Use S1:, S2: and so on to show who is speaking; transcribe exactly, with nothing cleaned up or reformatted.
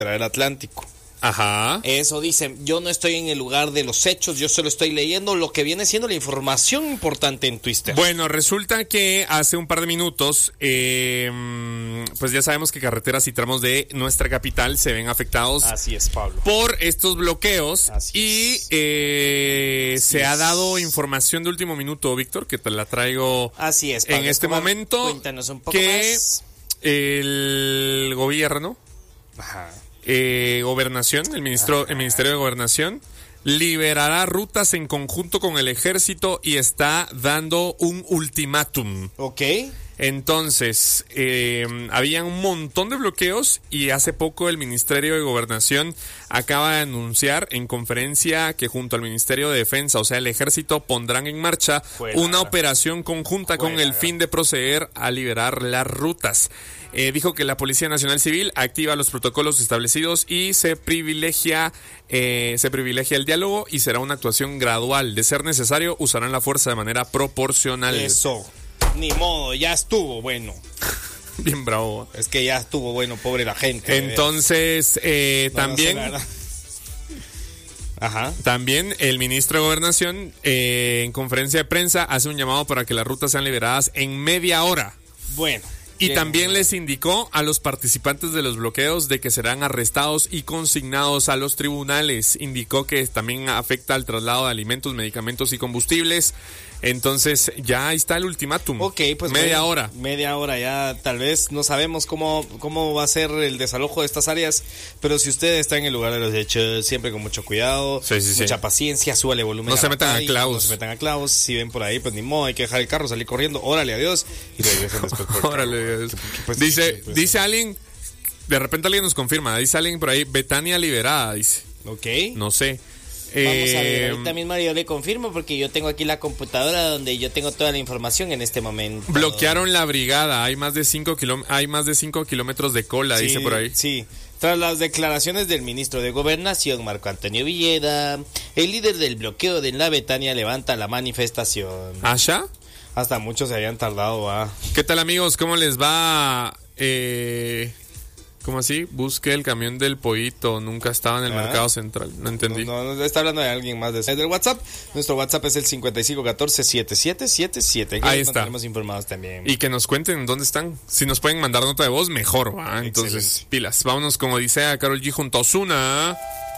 S1: el Atlántico.
S2: Ajá.
S1: Eso dicen, yo no estoy en el lugar de los hechos, yo solo estoy leyendo lo que viene siendo la información importante en Twitter.
S2: Bueno, resulta que hace un par de minutos, eh, pues ya sabemos que carreteras y tramos de nuestra capital se ven afectados.
S1: Así es, Pablo.
S2: Por estos bloqueos.
S1: Así
S2: y
S1: es.
S2: eh,
S1: Así
S2: se
S1: es.
S2: ha dado información de último minuto, Víctor, que te la traigo
S1: Así es, Pablo
S2: en este
S1: Escobar.
S2: momento.
S1: Cuéntanos un poco
S2: que
S1: más.
S2: El gobierno,
S1: Ajá.
S2: eh, Gobernación, el ministro, el Ministerio de Gobernación liberará rutas en conjunto con el ejército y está dando un ultimátum.
S1: Ok.
S2: Entonces, eh, había un montón de bloqueos y hace poco el Ministerio de Gobernación acaba de anunciar en conferencia que junto al Ministerio de Defensa, o sea, el Ejército, pondrán en marcha
S1: Fuera.
S2: una operación conjunta
S1: Fuera.
S2: con el fin de proceder a liberar las rutas. Eh, dijo que la Policía Nacional Civil activa los protocolos establecidos y se privilegia, eh, se privilegia el diálogo y será una actuación gradual. De ser necesario, usarán la fuerza de manera proporcional.
S1: Eso. Ni modo, ya estuvo bueno.
S2: Bien bravo.
S1: Es que ya estuvo bueno, pobre la gente.
S2: Entonces, eh,
S1: No, no
S2: también,
S1: sé, la verdad. Ajá.
S2: también el ministro de Gobernación eh, en conferencia de prensa hace un llamado para que las rutas sean liberadas en media hora.
S1: Bueno.
S2: Y
S1: bien,
S2: también
S1: bien.
S2: les indicó a los participantes de los bloqueos de que serán arrestados y consignados a los tribunales. Indicó que también afecta al traslado de alimentos, medicamentos y combustibles. Entonces ya ahí está el ultimátum.
S1: Ok, pues
S2: media
S1: bueno,
S2: hora.
S1: Media hora ya, tal vez no sabemos cómo, cómo va a ser el desalojo de estas áreas, pero si usted está en el lugar de los hechos, siempre con mucho cuidado,
S2: Sí, sí, sí.
S1: mucha paciencia, súbale volumen.
S2: No
S1: a
S2: se
S1: la
S2: metan a
S1: radio,
S2: clavos.
S1: No se metan a clavos, si ven por ahí, pues ni modo, hay que dejar el carro, salir corriendo, órale, adiós, y regresen después por el
S2: Órale,
S1: carro.
S2: Dios.
S1: Pues,
S2: dice,
S1: pues,
S2: dice alguien, de repente alguien nos confirma, dice alguien por ahí, Betania liberada, dice.
S1: Ok.
S2: No sé.
S1: Vamos a
S2: Eh,
S1: ver, ahorita mismo yo le confirmo porque yo tengo aquí la computadora donde yo tengo toda la información en este momento.
S2: Bloquearon la brigada, hay más de cinco kilómetros, hay más de cinco kilómetros de cola,
S1: Sí,
S2: dice por ahí.
S1: Sí. Tras las declaraciones del ministro de Gobernación, Marco Antonio Villeda, el líder del bloqueo de la Betania levanta la manifestación.
S2: ¿Asha?
S1: Hasta muchos se habían tardado, ¿ah?
S2: ¿Qué tal, amigos? ¿Cómo les va? Eh, ¿Cómo así? Busque el camión del pollito, nunca estaba en el
S1: Ah.
S2: mercado central, no entendí.
S1: No, no, está hablando de alguien más de eso. Del WhatsApp, nuestro WhatsApp es el cincuenta y cinco catorce setenta y siete setenta y siete.
S2: Ahí está.
S1: Tenemos informados también.
S2: Y que nos cuenten dónde están. Si nos pueden mandar nota de voz, mejor, ¿va? Entonces,
S1: Excelente.
S2: pilas. Vámonos, como dice a Karol G junto a Ozuna.